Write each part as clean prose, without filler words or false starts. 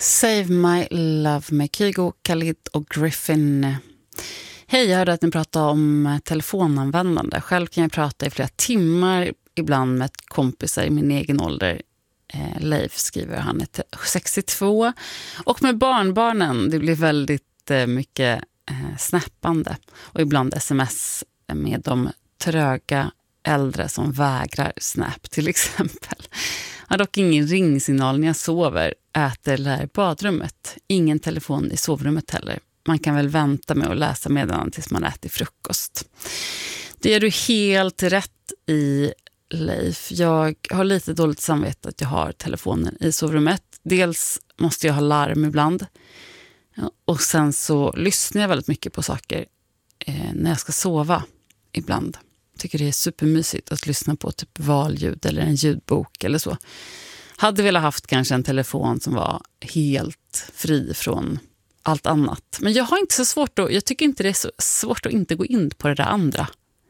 Save My Love med Kygo, Khalid och Griffin. Hej, jag hörde att ni pratade om telefonanvändande. Själv kan jag prata i flera timmar, ibland med kompisar i min egen ålder. Leif skriver, han är 62. Och med barnbarnen, det blir väldigt mycket snappande. Och ibland sms med de tröga äldre som vägrar snap till exempel. Jag har dock ingen ringsignal när jag sover, äter eller är i badrummet. Ingen telefon i sovrummet heller. Man kan väl vänta med att läsa meddelanden tills man äter frukost. Det gör du helt rätt i, Leif. Jag har lite dåligt samvete att jag har telefonen i sovrummet. Dels måste jag ha larm ibland. Och sen så lyssnar jag väldigt mycket på saker när jag ska sova ibland. Tycker det är supermysigt att lyssna på typ valljud eller en ljudbok eller så. Hade velat haft kanske en telefon som var helt fri från allt annat. Men jag har inte så svårt att, jag tycker inte det är så svårt att inte gå in på det där andra.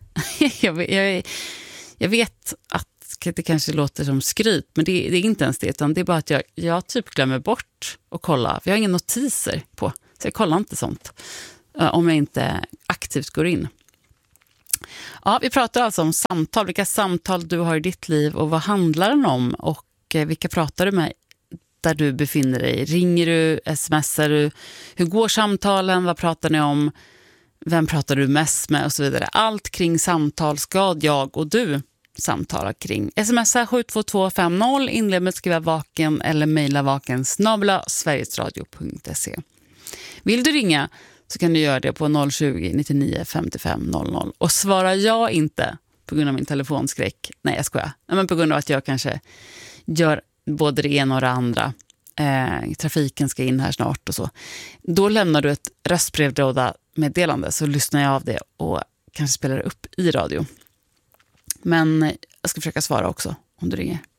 jag vet att det kanske låter som skryt, men det är inte ens det, utan det är bara att jag typ glömmer bort att kolla. Jag har inga notiser på, så jag kollar inte sånt om jag inte aktivt går in. Ja, vi pratar alltså om samtal, vilka samtal du har i ditt liv och vad handlar den om och vilka pratar du med där du befinner dig. Ringer du, smsar du, hur går samtalen, vad pratar ni om, vem pratar du mest med och så vidare. Allt kring samtal ska jag och du samtala kring. Smsa 72250, inled med att skriva vaken eller mejla vaken@sverigesradio.se. Vill du ringa så kan du göra det på 020 99 55 00. Och svarar jag inte på grund av min telefonskräck, nej jag skojar, men på grund av att jag kanske gör både det ena och det andra, trafiken ska in här snart och så, då lämnar du ett röstbrevlåda-meddelande så lyssnar jag av det och kanske spelar upp i radio. Men jag ska försöka svara också om du ringer.